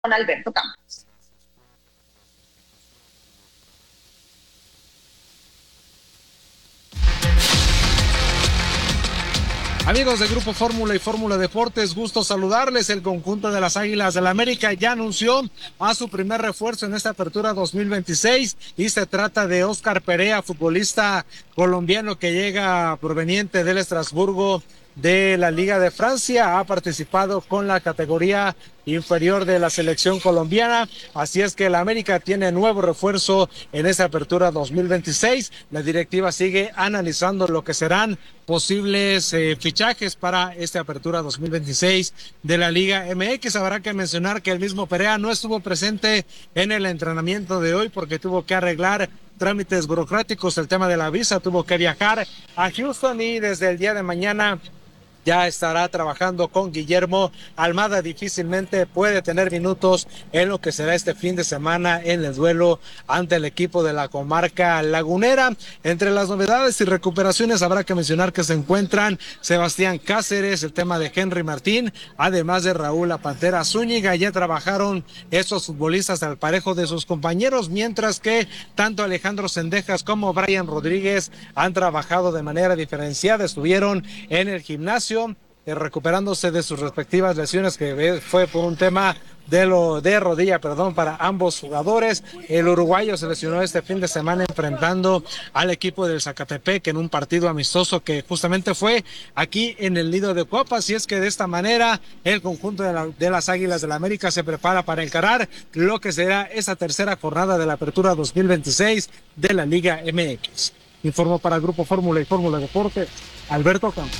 con Alberto Campos. Amigos de Grupo Fórmula y Fórmula Deportes, gusto saludarles. El conjunto de las Águilas del América ya anunció a su primer refuerzo en esta apertura 2026 y se trata de Óscar Perea, futbolista colombiano que llega proveniente del Estrasburgo de la Liga de Francia. Ha participado con la categoría inferior de la selección colombiana, así es que el América tiene nuevo refuerzo en esta apertura 2026. La directiva sigue analizando lo que serán posibles fichajes para esta apertura 2026 de la Liga MX. Habrá que mencionar que el mismo Perea no estuvo presente en el entrenamiento de hoy porque tuvo que arreglar trámites burocráticos, el tema de la visa, tuvo que viajar a Houston y desde el día de mañana ya estará trabajando con Guillermo Almada. Difícilmente puede tener minutos en lo que será este fin de semana en el duelo ante el equipo de la comarca lagunera. Entre las novedades y recuperaciones habrá que mencionar que se encuentran Sebastián Cáceres, el tema de Henry Martín, además de Raúl La Pantera Zúñiga. Ya trabajaron estos futbolistas al parejo de sus compañeros, mientras que tanto Alejandro Cendejas como Brian Rodríguez han trabajado de manera diferenciada. Estuvieron en el gimnasio recuperándose de sus respectivas lesiones, que fue por un tema de rodilla, para ambos jugadores. El uruguayo se lesionó este fin de semana enfrentando al equipo del Zacatepec en un partido amistoso que justamente fue aquí en el Nido de Copas, y es que de esta manera el conjunto de las Águilas del la América se prepara para encarar lo que será esa tercera jornada de la apertura 2026 de la Liga MX. Informó para Grupo Fórmula y Fórmula Deporte, Alberto Campos.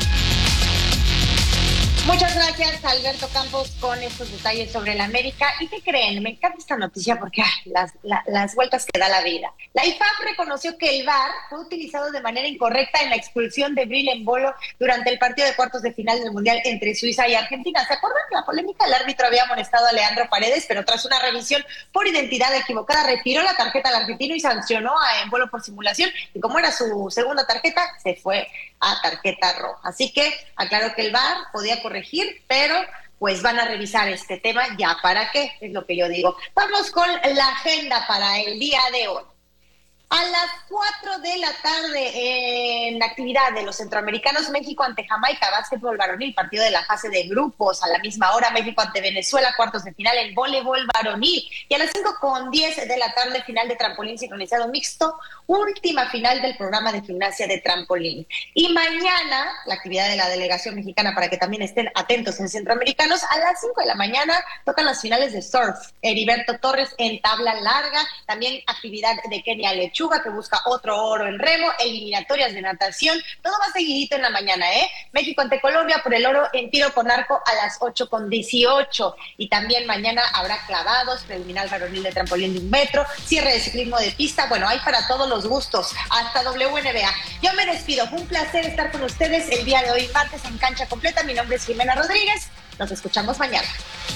Muchas gracias, Alberto Campos, con estos detalles sobre el América. ¿Y qué creen? Me encanta esta noticia porque las vueltas que da la vida. La IFAB reconoció que el VAR fue utilizado de manera incorrecta en la expulsión de Bril Embolo durante el partido de cuartos de final del Mundial entre Suiza y Argentina. ¿Se acuerdan de la polémica? El árbitro había amonestado a Leandro Paredes, pero tras una revisión por identidad equivocada, retiró la tarjeta al argentino y sancionó a Embolo por simulación. Y como era su segunda tarjeta, se fue a tarjeta roja. Así que aclaró que el VAR podía corregir, pero pues van a revisar este tema. ¿Ya para qué? Es lo que yo digo. Vamos con la agenda para el día de hoy. A las 4 de la tarde, en la actividad de los centroamericanos, México ante Jamaica, básquetbol varonil, partido de la fase de grupos. A la misma hora, México ante Venezuela, cuartos de final en voleibol varonil. Y a las 5:10 de la tarde, final de trampolín sincronizado mixto, última final del programa de gimnasia de trampolín. Y mañana, la actividad de la delegación mexicana, para que también estén atentos en centroamericanos, a las 5 de la mañana tocan las finales de surf. Heriberto Torres en tabla larga, también actividad de Kenia Lechuga, que busca otro oro en remo, eliminatorias de natación, todo va seguidito en la mañana, México ante Colombia por el oro en tiro con arco a las 8:18, y también mañana habrá clavados, preliminar varonil de trampolín de 1 metro, cierre de ciclismo de pista. Bueno, hay para todos los gustos, hasta WNBA. Yo me despido, fue un placer estar con ustedes el día de hoy, martes en Cancha Completa. Mi nombre es Jimena Rodríguez, nos escuchamos mañana.